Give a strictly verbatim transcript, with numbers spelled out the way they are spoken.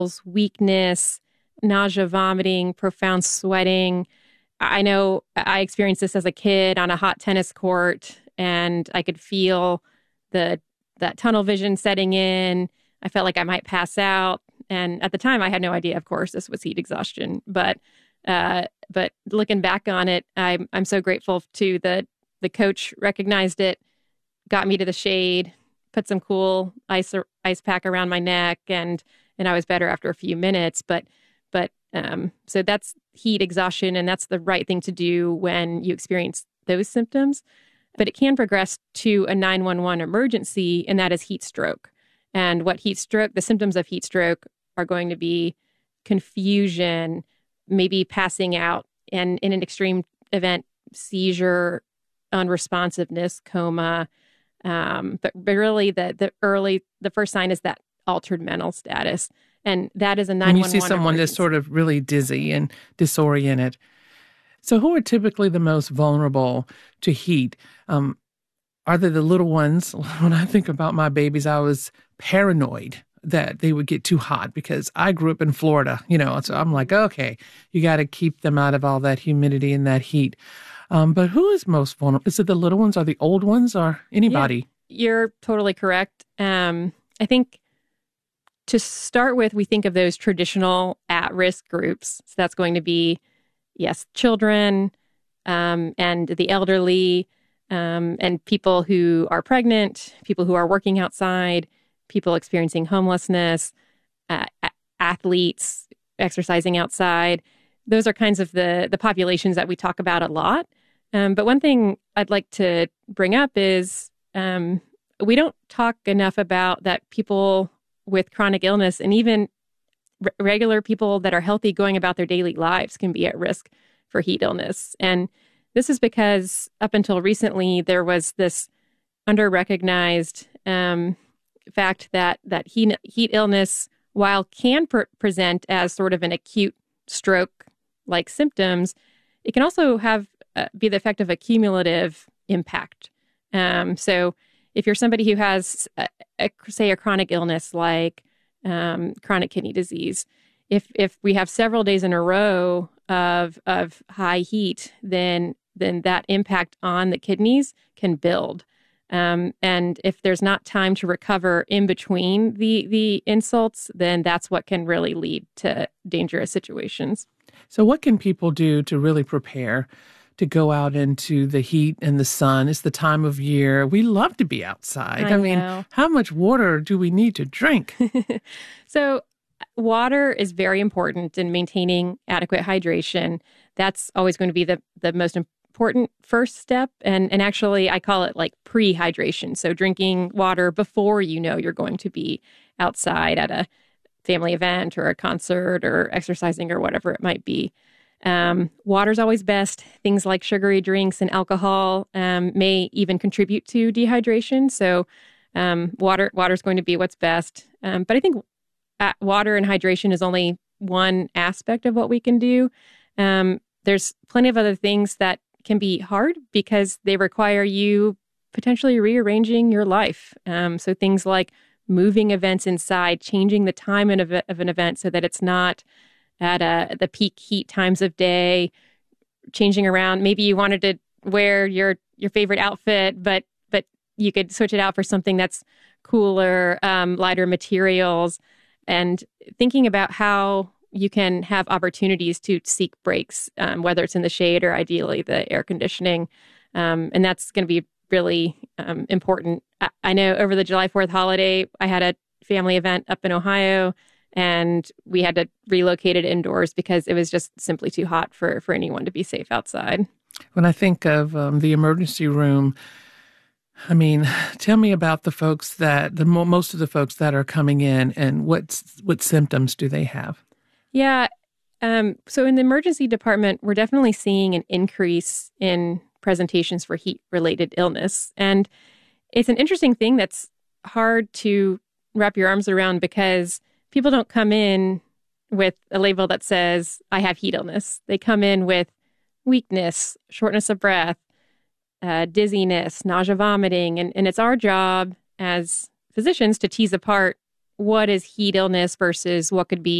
weakness, nausea, vomiting, profound sweating. I know I experienced this as a kid on a hot tennis court, and I could feel the that tunnel vision setting in. I felt like I might pass out. And at the time, I had no idea, of course, this was heat exhaustion. But uh, but looking back on it, I'm I'm so grateful to the the coach recognized it, got me to the shade, put some cool ice ice pack around my neck, and and I was better after a few minutes. But but um, so that's heat exhaustion, and that's the right thing to do when you experience those symptoms. But it can progress to a nine one one emergency, and that is heat stroke. And what heat stroke, the symptoms of heat stroke are going to be confusion, maybe passing out, and in an extreme event, seizure, unresponsiveness, coma. Um, but, but really the, the early, the first sign is that altered mental status. And that is a nine one one When you see someone emergency. that's sort of really dizzy and disoriented. So who are typically the most vulnerable to heat? Um, are they the little ones? When I think about my babies, I was paranoid that they would get too hot because I grew up in Florida, you know, so I'm like, okay, you got to keep them out of all that humidity and that heat. Um, but who is most vulnerable? Is it the little ones or the old ones or anybody? Yeah, you're totally correct. Um, I think to start with, we think of those traditional at-risk groups. So that's going to be, yes, children um, and the elderly um, and people who are pregnant, people who are working outside, people experiencing homelessness, uh, athletes exercising outside. Those are kinds of the, the populations that we talk about a lot. Um, but one thing I'd like to bring up is um, we don't talk enough about that people with chronic illness and even r- regular people that are healthy going about their daily lives can be at risk for heat illness. And this is because up until recently, there was this under-recognized um, fact that that heat, heat illness, while can pre- present as sort of an acute stroke-like symptoms, it can also have uh, be the effect of a cumulative impact. Um, so if you're somebody who has, a, a, say, a chronic illness like um, chronic kidney disease, if if we have several days in a row of of high heat, then then that impact on the kidneys can build. Um, and if there's not time to recover in between the the insults, then that's what can really lead to dangerous situations. So what can people do to really prepare to go out into the heat and the sun? It's the time of year. We love to be outside. I I mean, know. how much water do we need to drink? So water is very important in maintaining adequate hydration. That's always going to be the, the most important first step. And, and actually, I call it like pre-hydration. So drinking water before you know you're going to be outside at a family event or a concert or exercising or whatever it might be. Um, water's always best. Things like sugary drinks and alcohol um, may even contribute to dehydration. So um, water water's going to be what's best. Um, but I think uh, water and hydration is only one aspect of what we can do. Um, there's plenty of other things that can be hard because they require you potentially rearranging your life. Um, so things like moving events inside, changing the time of, of an event so that it's not at uh, the peak heat times of day, changing around. Maybe you wanted to wear your your favorite outfit, but but you could switch it out for something that's cooler, um, lighter materials, and thinking about how you can have opportunities to seek breaks, um, whether it's in the shade or ideally the air conditioning. Um, and that's going to be really um, important. I, I know over the July fourth holiday, I had a family event up in Ohio, and we had to relocate it indoors because it was just simply too hot for, for anyone to be safe outside. When I think of um, the emergency room, I mean, tell me about the folks that, the mo- most of the folks that are coming in, and what, what symptoms do they have? Yeah. Um, so in the emergency department, we're definitely seeing an increase in presentations for heat-related illness. And it's an interesting thing that's hard to wrap your arms around because people don't come in with a label that says, I have heat illness. They come in with weakness, shortness of breath, uh, dizziness, nausea, vomiting. And, and it's our job as physicians to tease apart what is heat illness versus what could be